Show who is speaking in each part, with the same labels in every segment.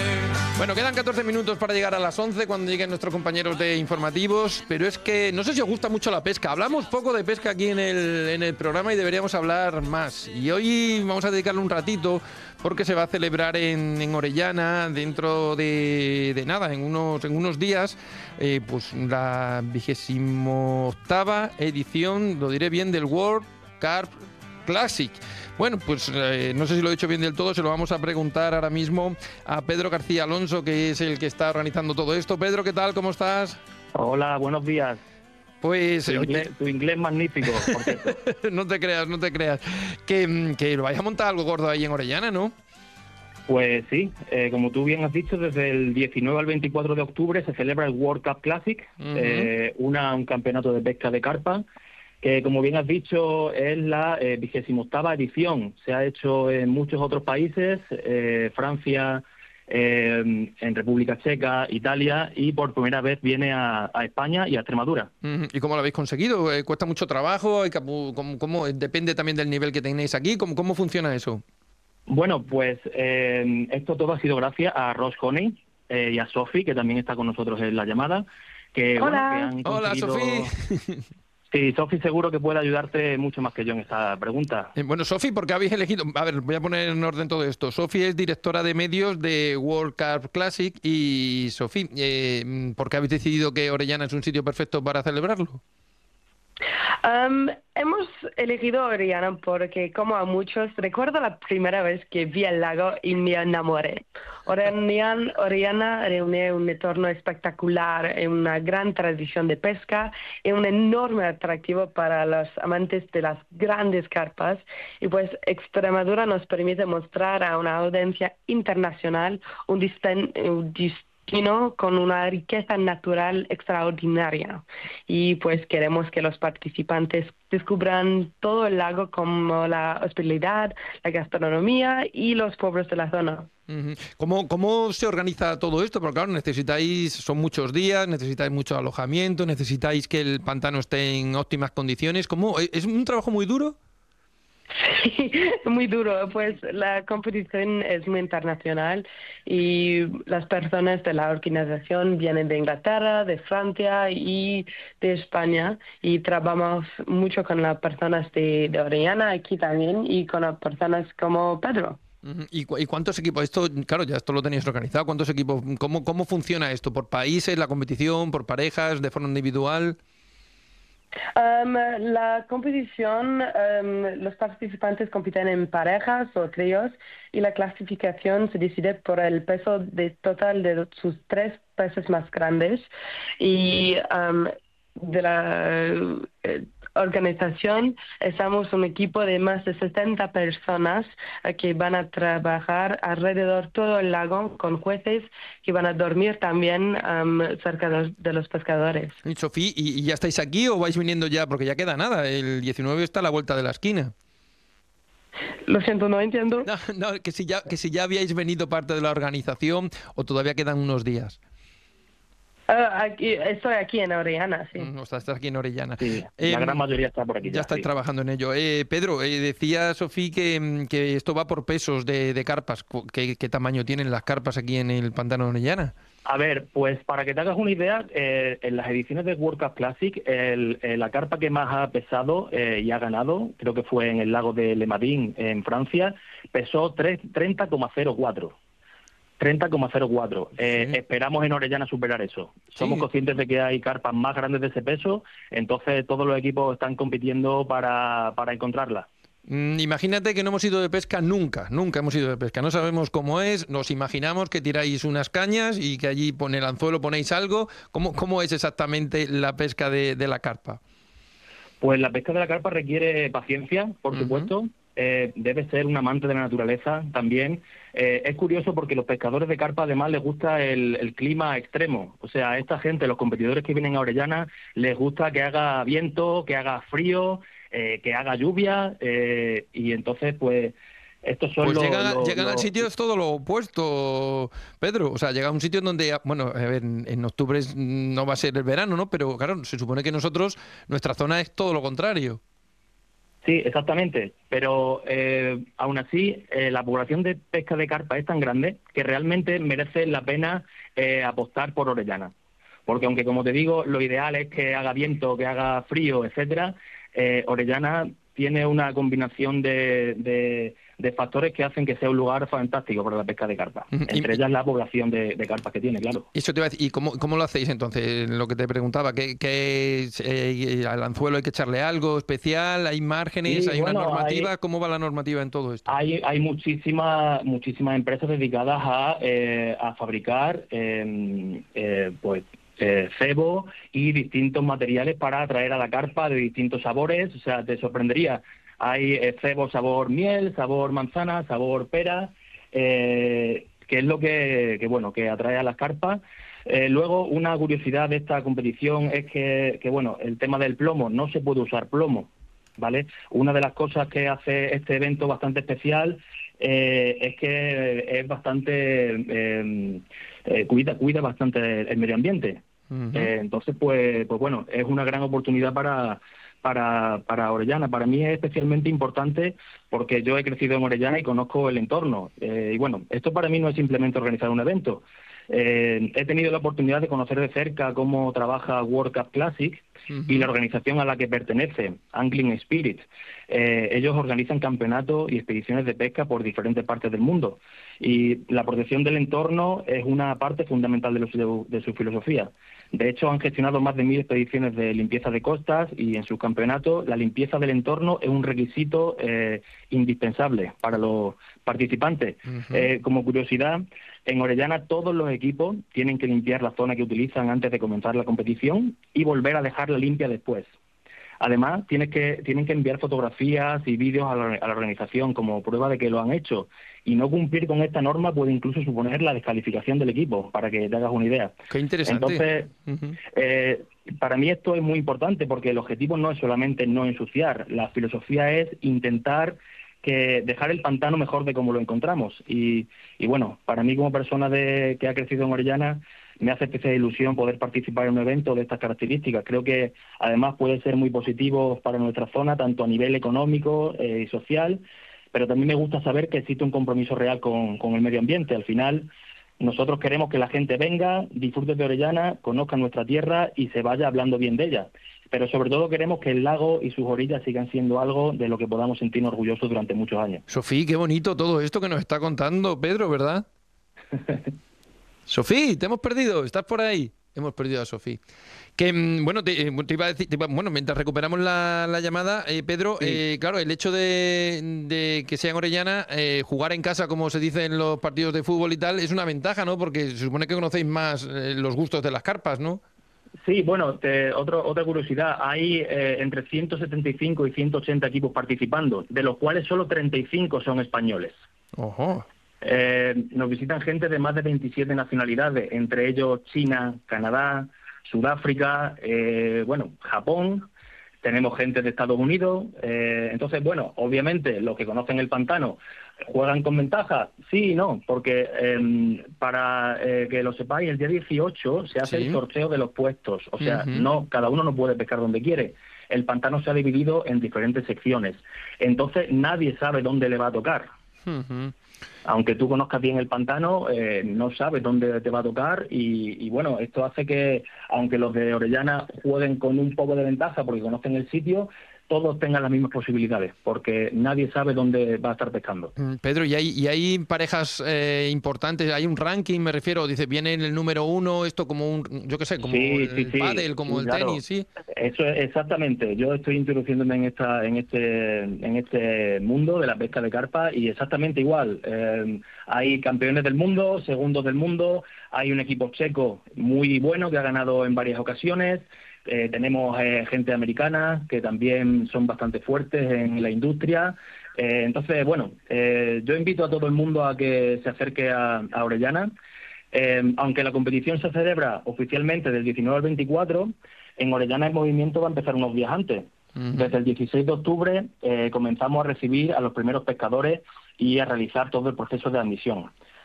Speaker 1: Bueno, quedan 14 minutos para llegar a las 11 cuando lleguen nuestros compañeros de informativos, pero es que no sé si os gusta mucho la pesca. Hablamos poco de pesca aquí en el programa y deberíamos hablar más. Y hoy vamos a dedicarle un ratito porque se va a celebrar en Orellana dentro de nada, en unos días, pues la 28ª edición, lo diré bien, del World Carp Classic. Bueno, pues no sé si lo he dicho bien del todo, se lo vamos a preguntar ahora mismo a Pedro García Alonso, que es el que está organizando todo esto. Pedro, ¿qué tal? ¿Cómo estás?
Speaker 2: Hola, buenos días.
Speaker 1: Pues
Speaker 2: Tu inglés magnífico, por cierto.
Speaker 1: No te creas. Que lo vais a montar algo gordo ahí en Orellana, ¿no?
Speaker 2: Pues sí, como tú bien has dicho, desde el 19 al 24 de octubre se celebra el World Cup Classic, un campeonato de pesca de carpa, que como bien has dicho es la 28ª edición. Se ha hecho en muchos otros países, Francia, en República Checa, Italia, y por primera vez viene a España y a Extremadura.
Speaker 1: ¿Y cómo lo habéis conseguido? ¿Cuesta mucho trabajo? ¿Cómo depende también del nivel que tenéis aquí? ¿Cómo funciona eso?
Speaker 2: Bueno, pues esto todo ha sido gracias a Ross Honey y a Sofi, que también está con nosotros en la llamada.
Speaker 3: Hola.
Speaker 2: Bueno, que han conseguido...
Speaker 1: Hola, Sofi.
Speaker 2: Sí, Sofi seguro que puede ayudarte mucho más que yo en esta pregunta.
Speaker 1: Bueno, Sofi, ¿por qué habéis elegido? A ver, voy a poner en orden todo esto. Sofi es directora de medios de World Carp Classic y Sofi, ¿por qué habéis decidido que Orellana es un sitio perfecto para celebrarlo?
Speaker 3: Hemos elegido Orellana porque, como a muchos, recuerdo la primera vez que vi el lago y me enamoré. Orellana reúne un entorno espectacular, una gran tradición de pesca y un enorme atractivo para los amantes de las grandes carpas. Y pues Extremadura nos permite mostrar a una audiencia internacional un destino con una riqueza natural extraordinaria, y pues queremos que los participantes descubran todo el lago, como la hospitalidad, la gastronomía y los pueblos de la zona.
Speaker 1: ¿Cómo se organiza todo esto? Porque claro, son muchos días, necesitáis mucho alojamiento, necesitáis que el pantano esté en óptimas condiciones. ¿Es un trabajo muy duro?
Speaker 3: Sí, muy duro, pues la competición es muy internacional y las personas de la organización vienen de Inglaterra, de Francia y de España, y trabajamos mucho con las personas de Orellana aquí también y con las personas como Pedro.
Speaker 1: ¿Y cuántos equipos? Esto lo tenéis organizado. ¿Cuántos equipos? ¿Cómo funciona esto? ¿Por países, la competición, por parejas, de forma individual?
Speaker 3: La competición, los participantes compiten en parejas o tríos, y la clasificación se decide por el peso total de sus 3 peces más grandes. Y de la organización estamos un equipo de más de 70 personas que van a trabajar alrededor todo el lago, con jueces que van a dormir también cerca de los pescadores.
Speaker 1: Y Sofía, ¿y ya estáis aquí o vais viniendo ya? Porque ya queda nada, el 19 está a la vuelta de la esquina.
Speaker 3: Lo siento, no entiendo.
Speaker 1: No, que si ya habíais venido parte de la organización o todavía quedan unos días.
Speaker 3: Estoy aquí en Orellana, sí.
Speaker 1: Estás aquí en Orellana.
Speaker 2: Sí, la gran mayoría está por aquí.
Speaker 1: Ya estáis trabajando en ello. Pedro, decía Sofía que esto va por pesos de carpas. ¿Qué tamaño tienen las carpas aquí en el pantano de Orellana?
Speaker 2: A ver, pues para que te hagas una idea, en las ediciones de World Cup Classic, la carpa que más ha pesado y ha ganado, creo que fue en el lago de Le Madin, en Francia, pesó 30,04. 30,04.
Speaker 1: Sí.
Speaker 2: Esperamos en Orellana superar eso. Somos conscientes de que hay carpas más grandes de ese peso, entonces todos los equipos están compitiendo para encontrarlas.
Speaker 1: Imagínate que no hemos ido de pesca nunca hemos ido de pesca, no sabemos cómo es, nos imaginamos que tiráis unas cañas y que allí en el anzuelo ponéis algo. ¿Cómo es exactamente la pesca de la carpa?
Speaker 2: Pues la pesca de la carpa requiere paciencia, por supuesto. Debe ser un amante de la naturaleza también. Es curioso porque los pescadores de carpa además les gusta el clima extremo. O sea, a esta gente, los competidores que vienen a Orellana, les gusta que haga viento, que haga frío, que haga lluvia, y entonces pues estos son
Speaker 1: llegan al sitio, es todo lo opuesto, Pedro. O sea, llega a un sitio en donde, bueno, a ver, en octubre no va a ser el verano, ¿no? Pero claro, se supone que nuestra zona es todo lo contrario.
Speaker 2: Sí, exactamente, pero aún así la población de pesca de carpa es tan grande que realmente merece la pena apostar por Orellana. Porque aunque, como te digo, lo ideal es que haga viento, que haga frío, etcétera, Orellana tiene una combinación de factores que hacen que sea un lugar fantástico para la pesca de carpa. Entre ellas la población de carpas que tiene, claro.
Speaker 1: Eso te iba a decir, ¿y cómo lo hacéis entonces? Lo que te preguntaba, ¿al anzuelo hay que echarle algo especial? ¿Hay márgenes?
Speaker 2: Sí,
Speaker 1: ¿Hay una
Speaker 2: bueno,
Speaker 1: normativa? ¿Cómo va la normativa en todo esto?
Speaker 2: hay muchísimas empresas dedicadas a fabricar cebo y distintos materiales para atraer a la carpa de distintos sabores. O sea, te sorprendería. Hay cebo sabor miel, sabor manzana, sabor pera, que es lo que atrae a las carpas. Luego, una curiosidad de esta competición es que el tema del plomo, no se puede usar plomo, ¿vale? Una de las cosas que hace este evento bastante especial es que es bastante cuida bastante el medio ambiente.
Speaker 1: Uh-huh.
Speaker 2: Entonces, pues bueno, es una gran oportunidad para Orellana. Para mí es especialmente importante porque yo he crecido en Orellana y conozco el entorno. Y bueno, esto para mí no es simplemente organizar un evento. He tenido la oportunidad de conocer de cerca cómo trabaja World Cup Classic y la organización a la que pertenece, Angling Spirit. Ellos organizan campeonatos y expediciones de pesca por diferentes partes del mundo. Y la protección del entorno es una parte fundamental de su filosofía. De hecho, han gestionado más de 1000 expediciones de limpieza de costas y en sus campeonatos la limpieza del entorno es un requisito indispensable para los participantes. Uh-huh. Como curiosidad, en Orellana todos los equipos tienen que limpiar la zona que utilizan antes de comenzar la competición y volver a dejarla limpia después. Además, tienen que enviar fotografías y vídeos a la organización como prueba de que lo han hecho. Y no cumplir con esta norma puede incluso suponer la descalificación del equipo, para que te hagas una idea.
Speaker 1: Qué interesante.
Speaker 2: Entonces, para mí esto es muy importante porque el objetivo no es solamente no ensuciar. La filosofía es intentar dejar el pantano mejor de como lo encontramos. Y bueno, para mí como persona que ha crecido en Orellana, me hace especial ilusión poder participar en un evento de estas características. Creo que además puede ser muy positivo para nuestra zona, tanto a nivel económico y social, pero también me gusta saber que existe un compromiso real con el medio ambiente. Al final, nosotros queremos que la gente venga, disfrute de Orellana, conozca nuestra tierra y se vaya hablando bien de ella. Pero sobre todo queremos que el lago y sus orillas sigan siendo algo de lo que podamos sentirnos orgullosos durante muchos años.
Speaker 1: Sofía, qué bonito todo esto que nos está contando Pedro, ¿verdad? Sofía, te hemos perdido, ¿estás por ahí? Hemos perdido a Sofía. Que bueno, te iba a decir, mientras recuperamos la llamada, Pedro, sí. Claro, el hecho de que sea en Orellana, jugar en casa, como se dice en los partidos de fútbol y tal, es una ventaja, ¿no? Porque se supone que conocéis más los gustos de las carpas, ¿no?
Speaker 2: Sí, bueno, otra curiosidad, hay entre 175 y 180 equipos participando, de los cuales solo 35 son españoles.
Speaker 1: Ojo.
Speaker 2: Nos visitan gente de más de 27 nacionalidades, entre ellos China, Canadá, Sudáfrica, Japón, tenemos gente de Estados Unidos. Entonces, bueno, obviamente los que conocen el pantano juegan con ventaja, sí y no, porque para que lo sepáis, el día 18 se hace el sorteo de los puestos, o sea, no, cada uno no puede pescar donde quiere. El pantano se ha dividido en diferentes secciones, entonces nadie sabe dónde le va a tocar. Aunque tú conozcas bien el pantano, no sabes dónde te va a tocar y bueno, esto hace que, aunque los de Orellana jueguen con un poco de ventaja porque conocen el sitio, todos tengan las mismas posibilidades, porque nadie sabe dónde va a estar pescando.
Speaker 1: Pedro, ¿y hay parejas importantes? ¿Hay un ranking, me refiero? Dice, viene en el número 1, esto como un, yo qué sé, como el pádel, como el tenis, ¿sí?
Speaker 2: Eso es exactamente. Yo estoy introduciéndome en este mundo de la pesca de carpa y exactamente igual. Hay campeones del mundo, segundos del mundo, hay un equipo checo muy bueno que ha ganado en varias ocasiones. Tenemos gente americana que también son bastante fuertes en la industria. Entonces, bueno, yo invito a todo el mundo a que se acerque a Orellana. Aunque la competición se celebra oficialmente del 19 al 24, en Orellana el movimiento va a empezar unos días antes. Desde el 16 de octubre comenzamos a recibir a los primeros pescadores y a realizar todo el proceso de admisión.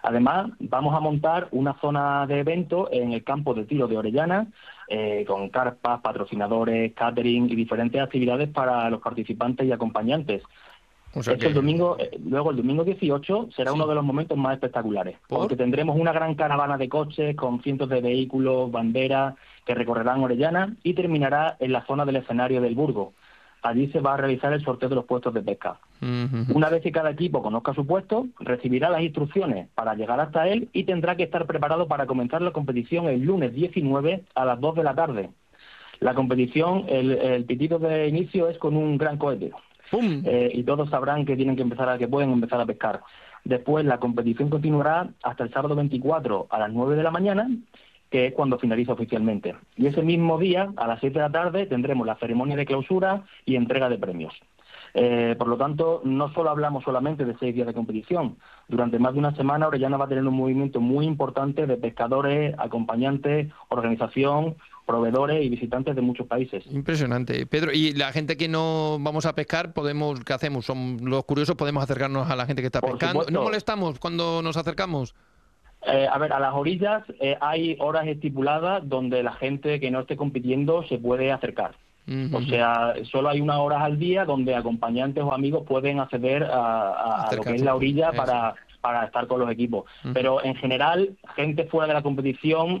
Speaker 2: Además, vamos a montar una zona de evento en el campo de tiro de Orellana, con carpas, patrocinadores, catering y diferentes actividades para los participantes y acompañantes.
Speaker 1: O sea
Speaker 2: El domingo, luego el domingo 18 será uno de los momentos más espectaculares, porque tendremos una gran caravana de coches con cientos de vehículos, banderas, que recorrerán Orellana y terminará en la zona del escenario del Burgo. Allí se va a realizar el sorteo de los puestos de pesca. Una vez que cada equipo conozca su puesto, recibirá las instrucciones para llegar hasta él y tendrá que estar preparado para comenzar la competición el lunes 19 a las 2 de la tarde. La competición, el pitido de inicio es con un gran cohete. Y todos sabrán que pueden empezar a pescar. Después la competición continuará hasta el sábado 24 a las 9 de la mañana, que es cuando finaliza oficialmente. Y ese mismo día, a las 7 de la tarde, tendremos la ceremonia de clausura y entrega de premios. Por lo tanto, no solo hablamos solamente de 6 días de competición. Durante más de una semana, Orellana va a tener un movimiento muy importante de pescadores, acompañantes, organización, proveedores y visitantes de muchos países.
Speaker 1: Impresionante. Pedro, y la gente que no vamos a pescar, ¿qué hacemos? Los curiosos podemos acercarnos a la gente que está pescando.
Speaker 2: Supuesto.
Speaker 1: ¿No molestamos cuando nos acercamos?
Speaker 2: A las orillas hay horas estipuladas donde la gente que no esté compitiendo se puede acercar. O sea, solo hay unas horas al día donde acompañantes o amigos pueden acceder a lo que es la orilla para estar con los equipos. Pero en general, gente fuera de la competición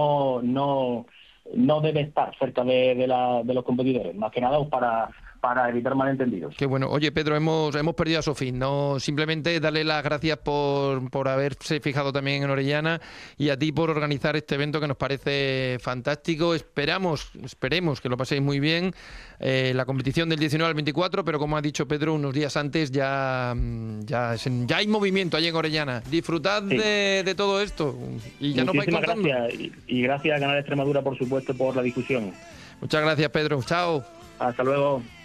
Speaker 2: no debe estar cerca de los competidores, más que nada para evitar malentendidos.
Speaker 1: Qué bueno. Oye, Pedro, hemos perdido a Sofín. No, simplemente darle las gracias por haberse fijado también en Orellana y a ti por organizar este evento que nos parece fantástico. Esperemos que lo paséis muy bien. La competición del 19 al 24, pero como ha dicho Pedro, unos días antes ya hay movimiento allí en Orellana. Disfrutad de todo esto y ya nos vais contando.
Speaker 2: Gracias y gracias a Canal Extremadura, por supuesto, por la discusión.
Speaker 1: Muchas gracias, Pedro. Chao.
Speaker 2: Hasta luego.